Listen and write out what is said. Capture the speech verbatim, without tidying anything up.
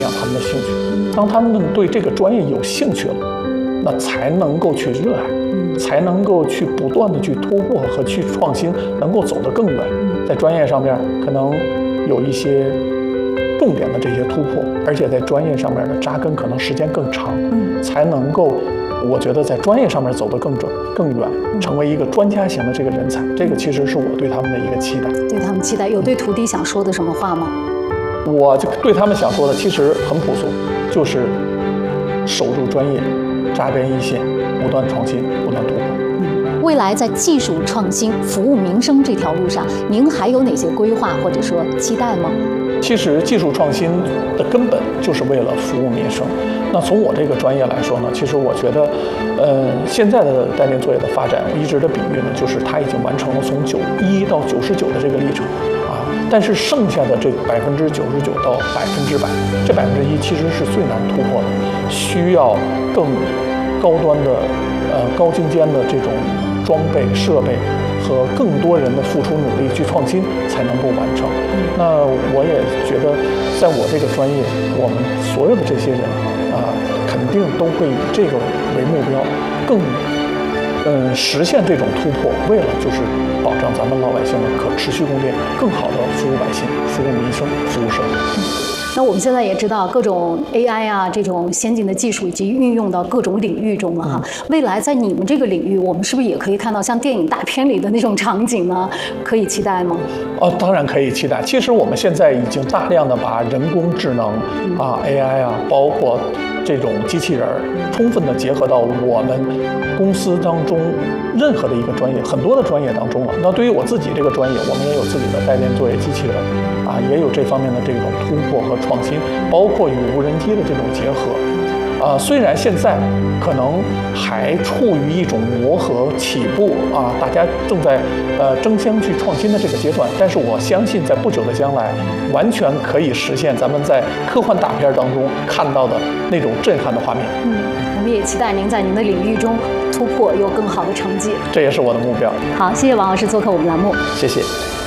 养他们的兴趣。当他们对这个专业有兴趣了，那才能够去热爱，才能够去不断的去突破和去创新，能够走得更远。在专业上面可能有一些重点的这些突破，而且在专业上面的扎根可能时间更长，才能够。我觉得在专业上面走得更准、更远，成为一个专家型的这个人才，这个其实是我对他们的一个期待。 对他们期待，有对徒弟想说的什么话吗？ 我就对他们想说的其实很朴素，就是守住专业，扎根一线，不断创新，不断突破。 未来在技术创新、服务民生这条路上，您还有哪些规划或者说期待吗？ 其实技术创新的根本就是为了服务民生。那从我这个专业来说呢，其实我觉得，呃，现在的带电作业的发展，我一直的比喻呢，就是它已经完成了从九一到九十九的这个历程啊。但是剩下的这百分之九十九到百分之百，这百分之一其实是最难突破的，需要更高端的、呃高精尖的这种装备设备。和更多人的付出努力去创新才能够完成。那我也觉得，在我这个专业，我们所有的这些人啊，肯定都会以这个为目标，更嗯实现这种突破，为了就是保障咱们老百姓的可持续供电，更好的服务百姓、服务民生、服务社会。 那我们现在也知道各种 A I 啊，这种先进的技术已经运用到各种领域中了哈。嗯、未来在你们这个领域，我们是不是也可以看到像电影大片里的那种场景呢？可以期待吗？ 哦，当然可以期待。其实我们现在已经大量的把人工智能啊、A I 啊，包括这种机器人，充分的结合到我们公司当中任何的一个专业、很多的专业当中了。那对于我自己这个专业，我们也有自己的带电作业机器人啊，也有这方面的这种突破和创新，包括与无人机的这种结合。啊，虽然现在可能还处于一种磨合起步啊，大家正在呃争相去创新的这个阶段，但是我相信在不久的将来，完全可以实现咱们在科幻大片当中看到的那种震撼的画面。 嗯，我们也期待您在您的领域中突破，有更好的成绩。 这也是我的目标。 好，谢谢王老师做客我们栏目。 谢谢。